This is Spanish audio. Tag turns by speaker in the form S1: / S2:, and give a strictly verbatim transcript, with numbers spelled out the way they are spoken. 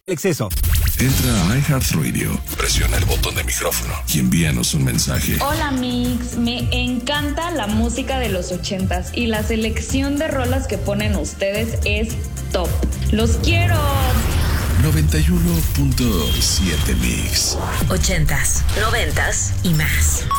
S1: exceso.
S2: Entra a iHeartRadio, presiona el botón de micrófono y envíanos un mensaje.
S3: Hola Mix, me encanta la música de los ochentas y la selección de rolas que ponen ustedes es top. ¡Los quiero!
S2: noventa y uno punto siete Mix.
S4: Ochentas, noventas y más.